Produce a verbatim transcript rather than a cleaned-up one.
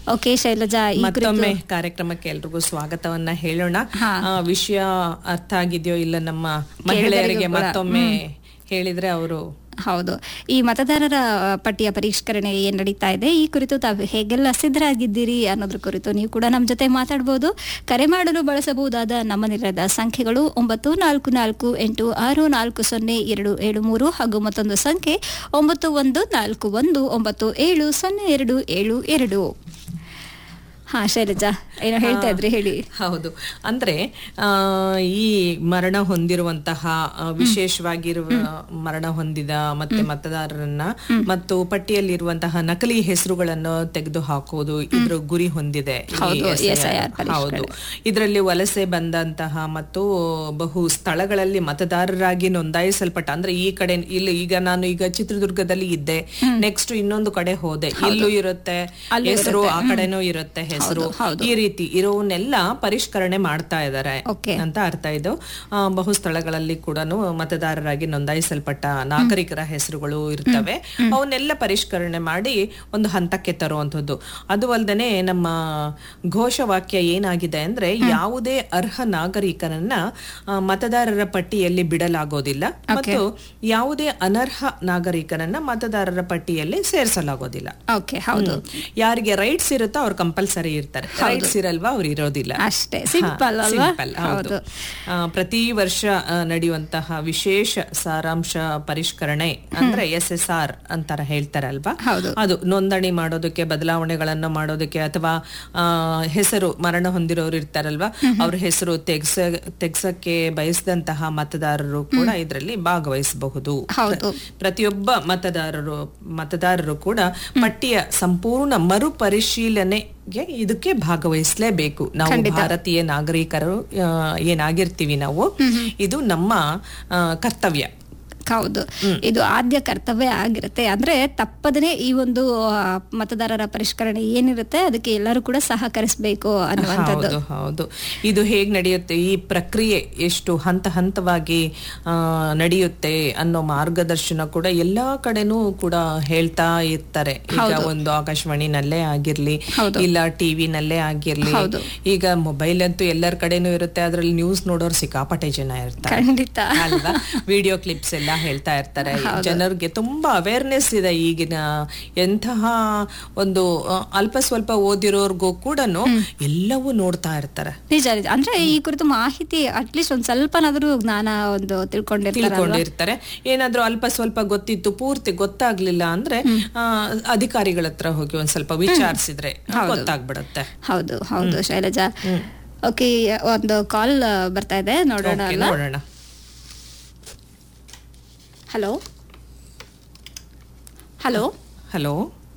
Okay Shailaja, ಈ ಮತ್ತೊಮ್ಮೆ ಕಾರ್ಯಕ್ರಮಕ್ಕೆ ಎಲ್ರಿಗೂ ಸ್ವಾಗತವನ್ನ ಹೇಳೋಣ. ವಿಷಯ ಅರ್ಥ ಆಗಿದೆಯೋ ಇಲ್ಲ ನಮ್ಮ ಮಹಿಳೆಯರಿಗೆ ಮತ್ತೊಮ್ಮೆ ಹೇಳಿದ್ರೆ ಅವರು. ಹೌದು, ಈ ಮತದಾರರ ಪಟ್ಟಿಯ ಪರಿಷ್ಕರಣೆ ಏನ್ ನಡೀತಾ ಇದೆ ಈ ಕುರಿತು ತಾವು ಹೇಗೆಲ್ಲ ಸಿದ್ಧರಾಗಿದ್ದೀರಿ ಅನ್ನೋದ್ರ ಕುರಿತು ನೀವು ಕೂಡ ನಮ್ಮ ಜೊತೆ ಮಾತಾಡಬಹುದು. ಕರೆ ಮಾಡಲು ಬಳಸಬಹುದಾದ ನಮ್ಮ ನಿಲಯದ ಸಂಖ್ಯೆಗಳು ಒಂಬತ್ತು ನಾಲ್ಕು ನಾಲ್ಕು ಎಂಟು ಆರು ನಾಲ್ಕು ಸೊನ್ನೆ ಎರಡು ಏಳು ಮೂರು ಹಾಗೂ ಮತ್ತೊಂದು ಸಂಖ್ಯೆ ಒಂಬತ್ತು ಒಂದು ನಾಲ್ಕು ಒಂದು ಒಂಬತ್ತು ಏಳು ಸೊನ್ನೆ ಎರಡು ಏಳು ಎರಡು. ಹಾ ಶೈಲಜಾ, ಏನೋ ಹೇಳ್ತಾ ಇದ್ರಿ, ಹೇಳಿ. ಹೌದು, ಅಂದ್ರೆ ಆ ಈ ಮರಣ ಹೊಂದಿರುವಂತಹ ವಿಶೇಷವಾಗಿರುವ ಮರಣ ಹೊಂದಿದ ಮತ್ತೆ ಮತದಾರರನ್ನ ಮತ್ತು ಪಟ್ಟಿಯಲ್ಲಿರುವಂತಹ ನಕಲಿ ಹೆಸರುಗಳನ್ನು ತೆಗೆದು ಹಾಕುವುದು ಇದ್ರ ಗುರಿ ಹೊಂದಿದೆ. ಹೌದು, ಇದರಲ್ಲಿ ವಲಸೆ ಬಂದಂತಹ ಮತ್ತು ಬಹು ಸ್ಥಳಗಳಲ್ಲಿ ಮತದಾರರಾಗಿ ನೋಂದಾಯಿಸಲ್ಪಟ್ಟ, ಅಂದ್ರೆ ಈ ಕಡೆ ಇಲ್ಲಿ ಈಗ ನಾನು ಈಗ ಚಿತ್ರದುರ್ಗದಲ್ಲಿ ಇದ್ದೆ, ನೆಕ್ಸ್ಟ್ ಇನ್ನೊಂದು ಕಡೆ ಹೋದೆ, ಇಲ್ಲೂ ಇರುತ್ತೆ ಹೆಸರು, ಆ ಕಡೆನೂ ಇರುತ್ತೆ ಹೆಸರು, ಈ ರೀತಿ ಇರೋನೆಲ್ಲ ಪರಿಷ್ಕರಣೆ ಮಾಡ್ತಾ ಇದ್ದಾರೆ ಅಂತ ಅರ್ಥ. ಇದು ಬಹು ಸ್ಥಳಗಳಲ್ಲಿ ಕೂಡ ಮತದಾರರಾಗಿ ನೋಂದಾಯಿಸಲ್ಪಟ್ಟ ನಾಗರಿಕರ ಹೆಸರುಗಳು ಇರ್ತವೆ, ಅವನ್ನೆಲ್ಲ ಪರಿಷ್ಕರಣೆ ಮಾಡಿ ಒಂದು ಹಂತಕ್ಕೆ ತರುವಂಥದ್ದು. ಅದು ಅಲ್ಲದೆ ನಮ್ಮ ಘೋಷವಾಕ್ಯ ಏನಾಗಿದೆ ಅಂದ್ರೆ, ಯಾವುದೇ ಅರ್ಹ ನಾಗರಿಕರನ್ನ ಮತದಾರರ ಪಟ್ಟಿಯಲ್ಲಿ ಬಿಡಲಾಗೋದಿಲ್ಲ ಮತ್ತು ಯಾವುದೇ ಅನರ್ಹ ನಾಗರಿಕರನ್ನ ಮತದಾರರ ಪಟ್ಟಿಯಲ್ಲಿ ಸೇರಿಸಲಾಗೋದಿಲ್ಲ. ಯಾರಿಗೆ ರೈಟ್ಸ್ ಇರುತ್ತೋ ಅವ್ರು ಕಂಪಲ್ಸರಿ ಇರ್ತಾರೆ, ರೈಟ್ಸ್ ಇರಲ್ವಾ ಅವ್ರು ಇರೋದಿಲ್ಲ. ಅಷ್ಟೇ, ಸಿಂಪಲ್ ಅಲ್ವಾ? ಹೌದು. ಪ್ರತಿ ವರ್ಷ ನಡೆಯುವಂತಹ ವಿಶೇಷ ಸಾರಾಂಶ ಪರಿಷ್ಕರಣೆ ಅಂದ್ರೆ ಎಸ್ ಎಸ್ ಆರ್ ಅಂತಾರ ಹೇಳ್ತಾರಲ್ವಾ, ಅದು ನೋಂದಣಿ ಮಾಡೋದಕ್ಕೆ, ಬದಲಾವಣೆಗಳನ್ನು ಮಾಡೋದಕ್ಕೆ, ಅಥವಾ ಹೆಸರು ಮರಣ ಹೊಂದಿರೋರು ಇರ್ತಾರಲ್ವಾ ಅವ್ರ ಹೆಸರು ತೆಗ್ಸ ತೆಗ್ಸಕ್ಕೆ ಬಯಸಿದಂತಹ ಮತದಾರರು ಕೂಡ ಇದರಲ್ಲಿ ಭಾಗವಹಿಸಬಹುದು. ಪ್ರತಿಯೊಬ್ಬ ಮತದಾರರು ಮತದಾರರು ಕೂಡ ಪಟ್ಟಿಯ ಸಂಪೂರ್ಣ ಮರುಪರಿಶೀಲನೆ ಇದಕ್ಕೆ ಭಾಗವಹಿಸಲೇಬೇಕು. ನಾವು ಭಾರತೀಯ ನಾಗರಿಕರು ಏನಾಗಿರ್ತೀವಿ ನಾವು, ಇದು ನಮ್ಮ ಕರ್ತವ್ಯ. ಹೌದು, ಇದು ಆದ್ಯ ಕರ್ತವ್ಯ ಆಗಿರುತ್ತೆ. ಅಂದ್ರೆ ತಪ್ಪದೇ ಈ ಒಂದು ಮತದಾರರ ಪರಿಷ್ಕರಣೆ ಏನಿರುತ್ತೆ ಅದಕ್ಕೆ ಎಲ್ಲರೂ ಕೂಡ ಸಹಕರಿಸಬೇಕು ಅನ್ನುವಂಥದ್ದು. ಹೌದು, ಇದು ಹೇಗ್ ನಡೆಯುತ್ತೆ, ಈ ಪ್ರಕ್ರಿಯೆ ಎಷ್ಟು ಹಂತ ಹಂತವಾಗಿ ನಡೆಯುತ್ತೆ ಅನ್ನೋ ಮಾರ್ಗದರ್ಶನ ಕೂಡ ಎಲ್ಲಾ ಕಡೆನೂ ಕೂಡ ಹೇಳ್ತಾ ಇರ್ತಾರೆ. ಈಗ ಒಂದು ಆಕಾಶವಾಣಿನಲ್ಲೇ ಆಗಿರ್ಲಿ, ಇಲ್ಲ ಟಿವಿನಲ್ಲೇ ಆಗಿರ್ಲಿ, ಈಗ ಮೊಬೈಲ್ ಅಂತೂ ಎಲ್ಲರ ಕಡೆನೂ ಇರುತ್ತೆ, ಅದ್ರಲ್ಲಿ ನ್ಯೂಸ್ ನೋಡೋರು ಸಿಕ್ಕಾಪಟ್ಟೆ ಜನ ಇರ್ತಾರೆ ಅಲ್ವಾ. ವಿಡಿಯೋ ಕ್ಲಿಪ್ಸ್ ಎಲ್ಲ ಹೇಳ್ತಾ ಇರ್ತಾರೆ. ಜನರಿಗೆ ತುಂಬಾ ಅವೇರ್ನೆಸ್ ಇದೆ ಈಗಿನ. ಎಂತಹ ಒಂದು ಅಲ್ಪ ಸ್ವಲ್ಪ ಓದಿರೋರ್ಗೂ ಕೂಡ ಎಲ್ಲವೂ ನೋಡ್ತಾ ಇರ್ತಾರೆ. ನಿಜ ನಿಜ ಅಂದ್ರೆ ಈ ಕುರಿತು ಮಾಹಿತಿ ಅಟ್ಲೀಸ್ಟ್ ಒಂದ್ ಸ್ವಲ್ಪನಾದ್ರೂ ಜ್ಞಾನ ಒಂದು ತಿಳ್ಕೊಂಡಿರ್ತಾರೆ. ಏನಾದ್ರೂ ಅಲ್ಪ ಸ್ವಲ್ಪ ಗೊತ್ತಿತ್ತು, ಪೂರ್ತಿ ಗೊತ್ತಾಗ್ಲಿಲ್ಲ ಅಂದ್ರೆ ಅಧಿಕಾರಿಗಳ ಹತ್ರ ಹೋಗಿ ಒಂದ್ ಸ್ವಲ್ಪ ವಿಚಾರಿಸಿದ್ರೆ ಗೊತ್ತಾಗ್ಬಿಡುತ್ತೆ. ಹೌದು ಹೌದು ಶೈಲಜಾ. ಓಕೆ, ಒಂದು ಕಾಲ್ ಬರ್ತಾ ಇದೆ, ನೋಡೋಣ ನೋಡೋಣ ಹಲೋ ಹಲೋ ಹಲೋ